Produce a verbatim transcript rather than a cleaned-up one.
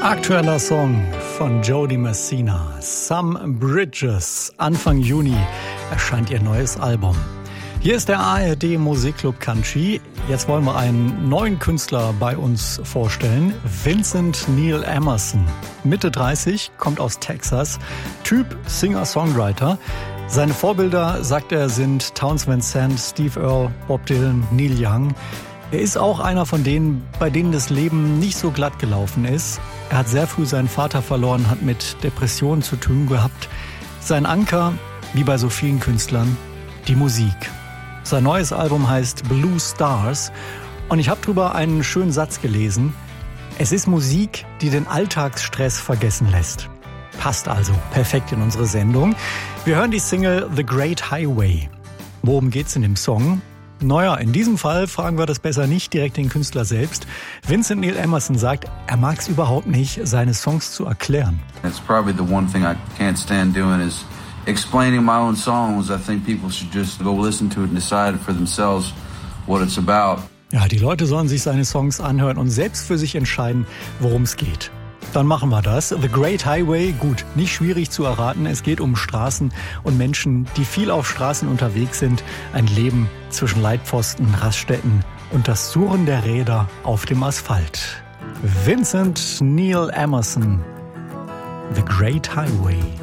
Aktueller Song von Jody Messina, Some Bridges. Anfang Juni erscheint ihr neues Album. Hier ist der A R D Musikclub Country. Jetzt wollen wir einen neuen Künstler bei uns vorstellen. Vincent Neil Emerson. Mitte dreißig, kommt aus Texas. Typ Singer-Songwriter. Seine Vorbilder, sagt er, sind Townes Van Sant, Steve Earle, Bob Dylan, Neil Young. Er ist auch einer von denen, bei denen das Leben nicht so glatt gelaufen ist. Er hat sehr früh seinen Vater verloren, hat mit Depressionen zu tun gehabt. Sein Anker, wie bei so vielen Künstlern, die Musik. Sein neues Album heißt Blue Stars und ich habe drüber einen schönen Satz gelesen. Es ist Musik, die den Alltagsstress vergessen lässt. Passt also perfekt in unsere Sendung. Wir hören die Single The Great Highway. Worum geht's in dem Song? Naja, in diesem Fall fragen wir das besser nicht direkt den Künstler selbst. Vincent Neil Emerson sagt, er mag es überhaupt nicht, seine Songs zu erklären. It's probably the one thing I can't stand doing is explaining my own songs. I think people should just go listen to it and decide for themselves what it's about. Ja, die Leute sollen sich seine Songs anhören und selbst für sich entscheiden, worum es geht. Dann machen wir das. The Great Highway, gut, nicht schwierig zu erraten. Es geht um Straßen und Menschen, die viel auf Straßen unterwegs sind. Ein Leben zwischen Leitpfosten, Raststätten und das Surren der Räder auf dem Asphalt. Vincent Neil Emerson, The Great Highway.